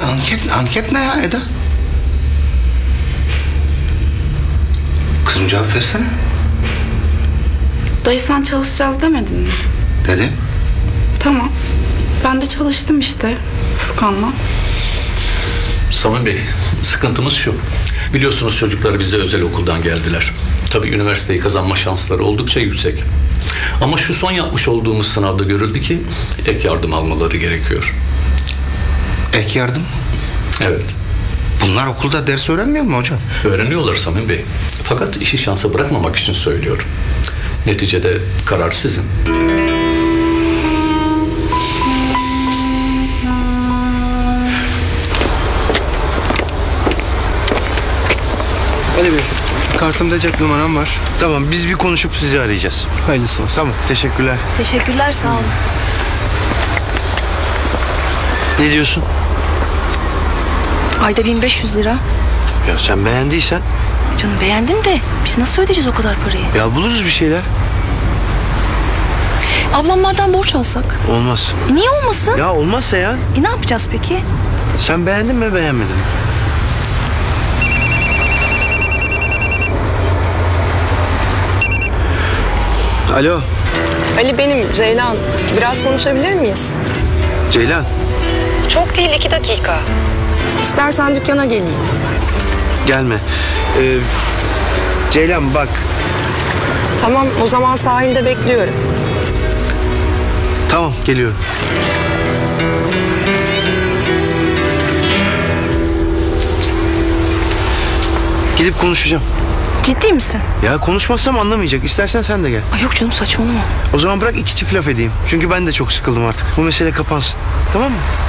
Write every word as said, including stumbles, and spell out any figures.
anket, anket ne ya Eda? Kızım cevap versene. Dayı sen çalışacağız demedin mi? Dedim. Tamam. Ben de çalıştım işte Furkan'la. Sami Bey, sıkıntımız şu. Biliyorsunuz çocuklar bize özel okuldan geldiler. Tabii üniversiteyi kazanma şansları oldukça yüksek. Ama şu son yapmış olduğumuz sınavda görüldü ki ek yardım almaları gerekiyor. Ek yardım. Evet. Bunlar okulda ders öğrenmiyor mu hocam? Öğreniyorlar Sami Bey. Fakat işi şansa bırakmamak için söylüyorum. Neticede karar sizin. Ali Bey, kartımda cep numaram var. Tamam, biz bir konuşup sizi arayacağız. Hayırlısı olsun. Tamam, teşekkürler. Teşekkürler, sağ olun. Ne diyorsun? Ayda bin beş yüz lira. Ya sen beğendiysen. Canım beğendim de biz nasıl ödeyeceğiz o kadar parayı? Ya buluruz bir şeyler. Ablamlardan borç alsak. Olmaz. E niye olmasın? Ya olmazsa ya. E ne yapacağız peki? Sen beğendin mi beğenmedin mi? Alo Ali benim Ceylan. Biraz konuşabilir miyiz? Ceylan. Çok değil iki dakika. İstersen dükkana geleyim. Gelme. Ee, Ceylan bak. Tamam o zaman sahilde bekliyorum. Tamam geliyorum. Gidip konuşacağım. Ciddi misin? Ya konuşmazsam anlamayacak. İstersen sen de gel. Ay yok canım saçmalama. O zaman bırak iki çift laf edeyim. Çünkü ben de çok sıkıldım artık. Bu mesele kapansın. Tamam mı?